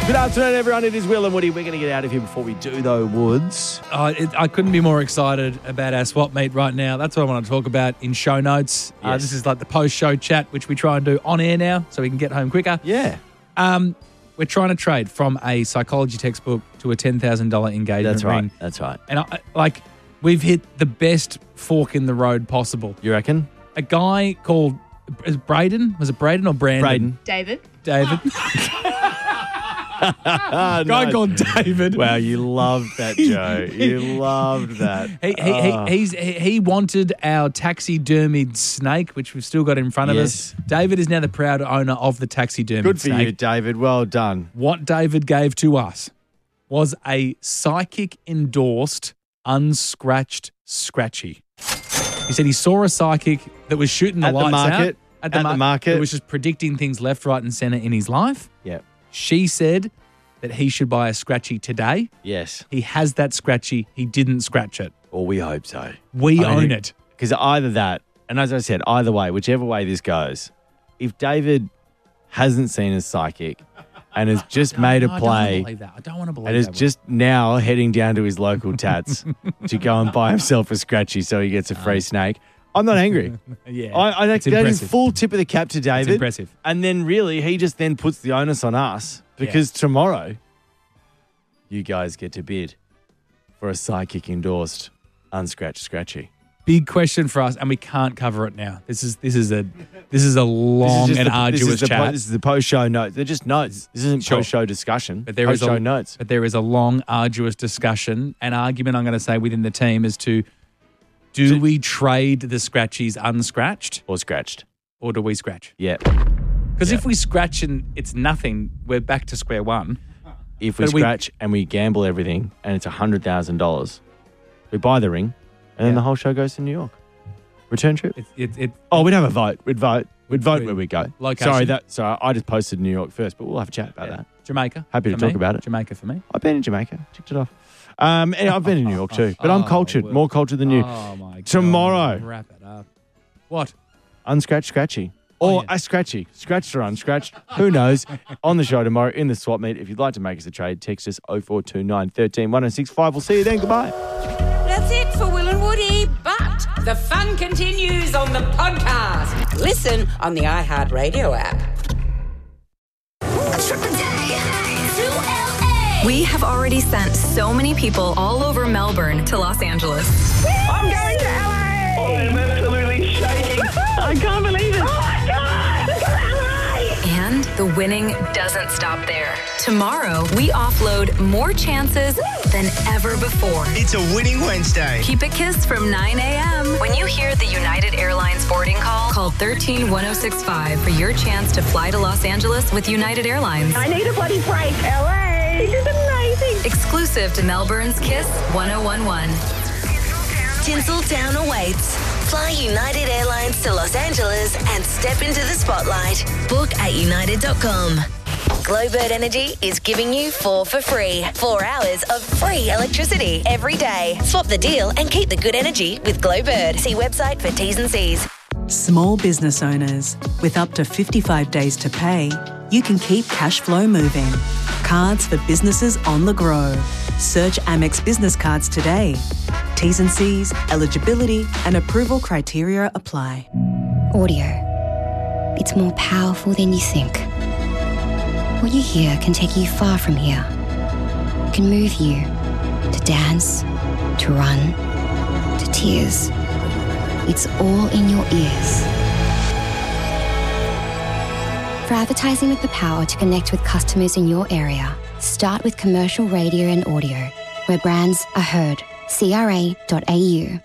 Good afternoon, everyone. It is Will and Woody. We're going to get out of here before we do, though, Woods. I couldn't be more excited about our swap meet right now. That's what I want to talk about in show notes. Yes. This is like the post-show chat, which we try and do on air now so we can get home quicker. Yeah. We're trying to trade from a psychology textbook to a $10,000 engagement ring. That's right. And we've hit the best fork in the road possible. You reckon? A guy called Braden. Was it Braden or Brandon? Braden. David. Guy called David. Wow, you loved that, Joe. You loved that. He wanted our taxidermied snake, which we've still got in front of us. David is now the proud owner of the taxidermied Good for snake. you, David. Well done. What David gave to us was a psychic-endorsed, unscratched scratchy. He said he saw a psychic that was shooting the lights out. At the market. It was just predicting things left, right and centre in his life. Yeah. She said that he should buy a scratchy today. Yes. He has that scratchy. He didn't scratch it. Well, we hope so. We own it. Because either that, and as I said, either way, whichever way this goes, if David hasn't seen a psychic and has just made a play I don't want to believe that. and is just now heading down to his local tats to go and buy himself a scratchy so he gets a free snake, I'm not angry. Yeah. That is full tip of the cap to David. It's impressive. And then really, he just then puts the onus on us because tomorrow you guys get to bid for a psychic endorsed unscratched scratchy. Big question for us, and we can't cover it now. This is a long and arduous chat. This is the post-show notes. They're just notes. This isn't post-show discussion. But there is post-show notes. But there is a long, arduous discussion, an argument I'm going to say within the team as to do we trade the scratchies unscratched? Or scratched. Or do we scratch? Yeah. Because if we scratch and it's nothing, we're back to square one. If we scratch and we gamble everything and it's $100,000, we buy the ring and then the whole show goes to New York. Return trip? We'd have a vote. We'd vote where we go. Location. Sorry, I just posted New York first, but we'll have a chat about that. Jamaica. Happy to talk about it. Jamaica for me. I've been in Jamaica. Ticked it off. And I've been in New York too, but I'm cultured, more cultured than you. Oh, my God. Tomorrow. Wrap it up. What? Unscratched scratchy. Or a scratchy. Scratched or unscratched. Who knows? On the show tomorrow in the swap meet. If you'd like to make us a trade, text us 0429 13 1065. We'll see you then. Goodbye. That's it for Will and Woody, but the fun continues on the podcast. Listen on the iHeartRadio app. We have already sent so many people all over Melbourne to Los Angeles. I'm going to LA! Oh, I'm absolutely shaking. I can't believe it. Oh, my God! Let's go to LA! And the winning doesn't stop there. Tomorrow, we offload more chances than ever before. It's a winning Wednesday. Keep it KISS from 9 a.m. When you hear the United Airlines boarding call 131065 for your chance to fly to Los Angeles with United Airlines. I need a bloody break. LA! This is amazing. Exclusive to Melbourne's KISS 1011. Tinseltown awaits. Fly United Airlines to Los Angeles and step into the spotlight. Book at united.com. Glowbird Energy is giving you 4 for free. 4 hours of free electricity every day. Swap the deal and keep the good energy with Glowbird. See website for T's and C's. Small business owners, with up to 55 days to pay, you can keep cash flow moving. Cards for businesses on the go. Search Amex Business Cards today. T's and C's, eligibility and approval criteria apply. Audio. It's more powerful than you think. What you hear can take you far from here. It can move you to dance, to run, to tears. It's all in your ears. For advertising with the power to connect with customers in your area, start with commercial radio and audio, where brands are heard. CRA.au.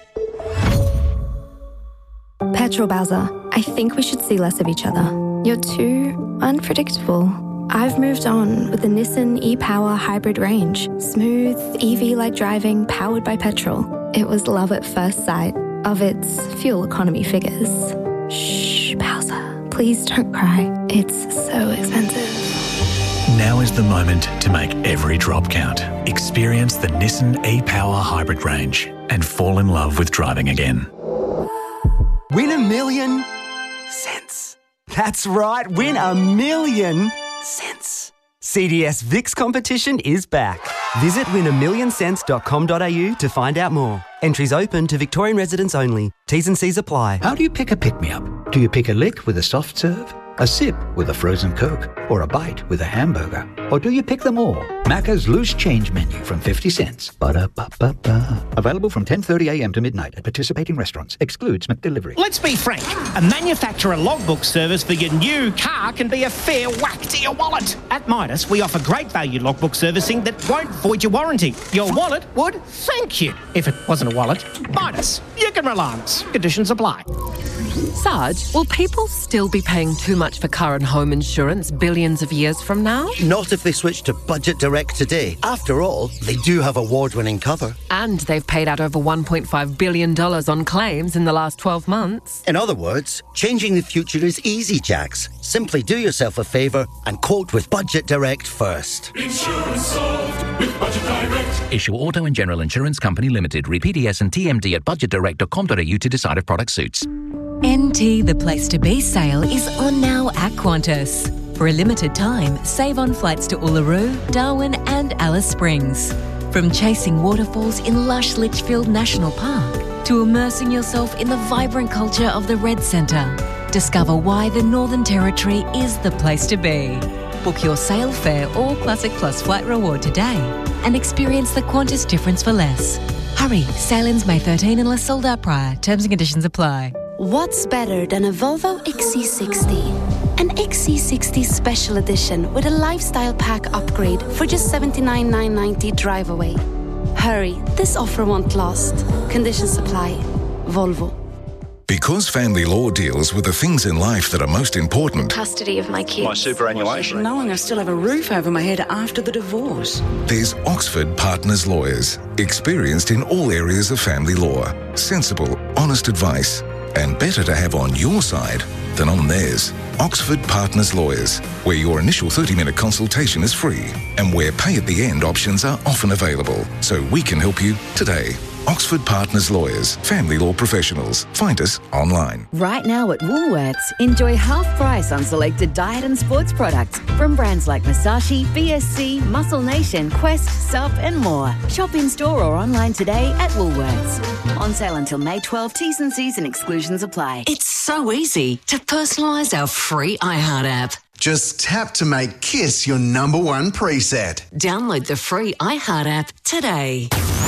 Petrol Bowser, I think we should see less of each other. You're too unpredictable. I've moved on with the Nissan e-Power hybrid range. Smooth, EV-like driving powered by petrol. It was love at first sight of its fuel economy figures. Shh, Bowser, please don't cry. It's so expensive. Now is the moment to make every drop count. Experience the Nissan e-Power hybrid range and fall in love with driving again. Win $1 million cents. That's right, win $1 million cents. CDS VIX competition is back. Visit winamillionscents.com.au to find out more. Entries open to Victorian residents only. T's and C's apply. How do you pick a pick-me-up? Do you pick a lick with a soft serve? A sip with a frozen Coke? Or a bite with a hamburger? Or do you pick them all? Macca's Loose Change Menu from 50 cents. Ba-da-ba-ba-ba. Available from 10:30am to midnight at participating restaurants. Excludes McDelivery. Let's be frank. A manufacturer logbook service for your new car can be a fair whack to your wallet. At Midas, we offer great value logbook servicing that won't void your warranty. Your wallet would thank you. If it wasn't a wallet, Midas. You can rely on us. Conditions apply. Sarge, will people still be paying too much for car and home insurance billions of years from now? Not if they switch to Budget Direct today. After all, they do have award-winning cover. And they've paid out over $1.5 billion on claims in the last 12 months. In other words, changing the future is easy, Jax. Simply do yourself a favour and quote with Budget Direct first. Insurance solved with Budget Direct. Issue Auto and General Insurance Company Limited. Read PDS and TMD at budgetdirect.com.au to decide if product suits. NT The Place to Be sale is on now at Qantas. For a limited time, save on flights to Uluru, Darwin and Alice Springs. From chasing waterfalls in lush Litchfield National Park to immersing yourself in the vibrant culture of the Red Centre. Discover why the Northern Territory is the place to be. Book your sail fare or Classic Plus flight reward today and experience the Qantas difference for less. Hurry, sail ends May 13 unless sold out prior. Terms and conditions apply. What's better than a Volvo XC60? An XC60 Special Edition with a lifestyle pack upgrade for just $79,990 drive away. Hurry, this offer won't last. Conditions apply. Volvo. Because family law deals with the things in life that are most important. Custody of my kids. My superannuation. Knowing I still have a roof over my head after the divorce. There's Oxford Partners Lawyers, experienced in all areas of family law. Sensible, honest advice, and better to have on your side than on theirs. Oxford Partners Lawyers, where your initial 30-minute consultation is free and where pay-at-the-end options are often available. So we can help you today. Oxford Partners Lawyers, family law professionals. Find us online. Right now at Woolworths, enjoy half price on selected diet and sports products from brands like Masashi, BSC, Muscle Nation, Quest, Sup and more. Shop in store or online today at Woolworths. On sale until May 12. T's and C's and exclusions apply. It's so easy to personalise our free iHeart app. Just tap to make Kiss your number one preset. Download the free iHeart app today.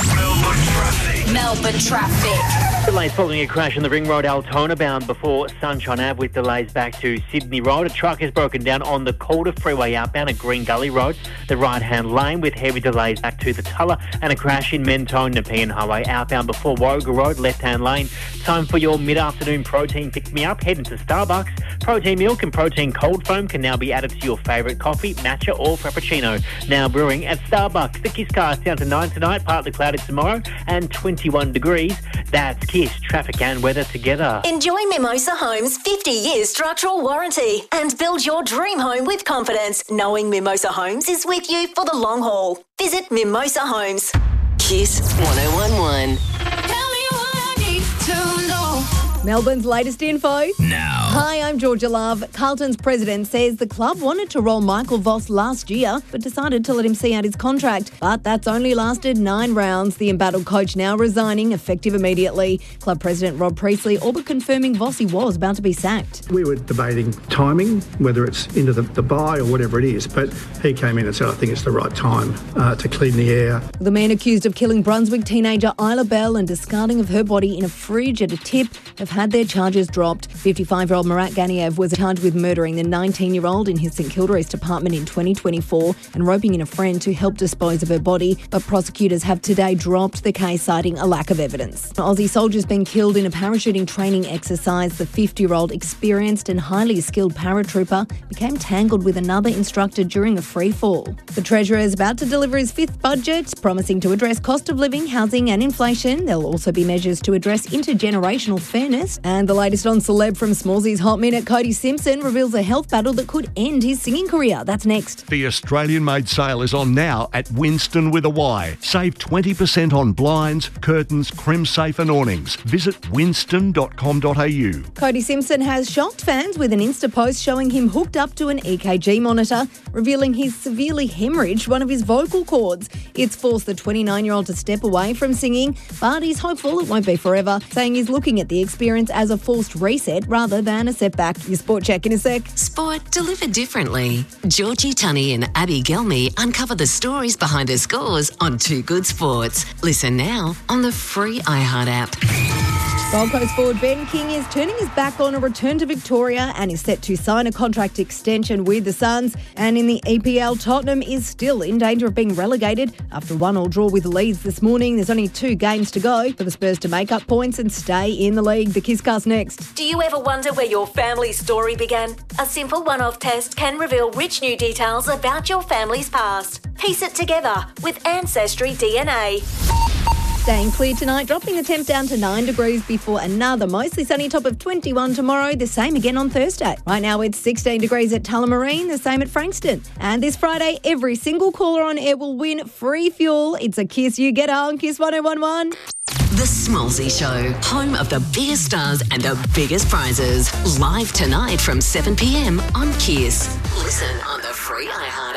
Melbourne traffic. Delays following a crash on the Ring Road Altona bound before Sunshine Ave with delays back to Sydney Road. A truck is broken down on the Calder Freeway outbound at Green Gully Road, the right-hand lane with heavy delays back to the Tulla, and a crash in Mentone Nepean Highway outbound before Warragul Road, left-hand lane. Time for your mid-afternoon protein pick-me-up. Head into Starbucks. Protein milk and protein cold foam can now be added to your favourite coffee, matcha or frappuccino. Now brewing at Starbucks. The Kiss cast down to 9 tonight, partly cloudy tomorrow, and 21 degrees. That's Kiss, traffic and weather together. Enjoy Mimosa Homes' 50 years structural warranty and build your dream home with confidence, knowing Mimosa Homes is with you for the long haul. Visit Mimosa Homes. Kiss 1011. Melbourne's latest info. Now. Hi, I'm Georgia Love. Carlton's president says the club wanted to roll Michael Voss last year, but decided to let him see out his contract. But that's only lasted 9 rounds. The embattled coach now resigning, effective immediately. Club president Rob Priestley all but confirming Vossi was about to be sacked. We were debating timing, whether it's into the bye or whatever it is, but he came in and said, I think it's the right time to clean the air. The man accused of killing Brunswick teenager Isla Bell and discarding of her body in a fridge at a tip have had their charges dropped. 55-year-old Murat Ganiev was charged with murdering the 19-year-old in his St Kilda East apartment in 2024 and roping in a friend to help dispose of her body, but prosecutors have today dropped the case, citing a lack of evidence. An Aussie soldier's been killed in a parachuting training exercise. The 50-year-old experienced and highly skilled paratrooper became tangled with another instructor during a free fall. The Treasurer is about to deliver his 5th budget, promising to address cost of living, housing and inflation. There'll also be measures to address intergenerational fairness West. And the latest on celeb from Smallsy's Hot Minute, Cody Simpson reveals a health battle that could end his singing career. That's next. The Australian-made sale is on now at Winston with a Y. Save 20% on blinds, curtains, crimsafe and awnings. Visit winston.com.au. Cody Simpson has shocked fans with an Insta post showing him hooked up to an EKG monitor, revealing he's severely hemorrhaged one of his vocal cords. It's forced the 29-year-old to step away from singing, but he's hopeful it won't be forever, saying he's looking at the experience as a forced reset rather than a setback. Your sport check in a sec. Sport delivered differently. Georgie Tunney and Abby Gelmy uncover the stories behind the scores on Too Good Sports. Listen now on the free iHeart app. Gold Coast forward Ben King is turning his back on a return to Victoria and is set to sign a contract extension with the Suns. And in the EPL, Tottenham is still in danger of being relegated after a 1-1 draw with Leeds this morning. There's only 2 games to go for the Spurs to make up points and stay in the league. The Kisscast next. Do you ever wonder where your family's story began? A simple one-off test can reveal rich new details about your family's past. Piece it together with Ancestry DNA. Staying clear tonight, dropping the temp down to 9 degrees before another mostly sunny top of 21 tomorrow, the same again on Thursday. Right now it's 16 degrees at Tullamarine, the same at Frankston. And this Friday, every single caller on air will win free fuel. It's a Kiss You Get on Kiss 1011. The Smallsy Show, home of the biggest stars and the biggest prizes. Live tonight from 7 p.m. on Kiss. Listen on the free iHeart